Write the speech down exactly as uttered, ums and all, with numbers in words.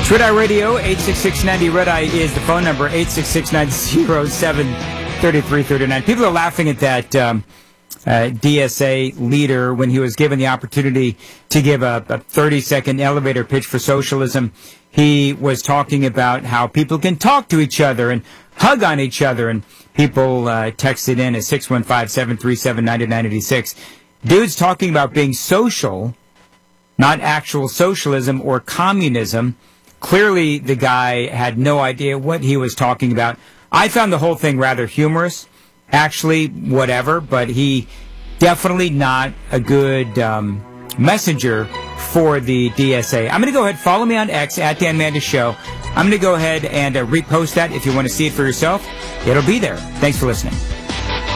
Red Eye Radio, eight six six ninety Red Eye is the phone number, eight six six nine zero seven three three three nine. People are laughing at that um, uh, D S A leader when he was given the opportunity to give a thirty-second elevator pitch for socialism. He was talking about how people can talk to each other and hug on each other, and people uh, texted in at six one five, seven three seven, nine nine eight six. Dude's talking about being social, not actual socialism or communism. Clearly, the guy had no idea what he was talking about. I found the whole thing rather humorous. Actually, whatever, but he definitely not a good um, messenger for the D S A. I'm going to go ahead, follow me on X, at Dan Mandis Show. I'm going to go ahead and uh, repost that if you want to see it for yourself. It'll be there. Thanks for listening.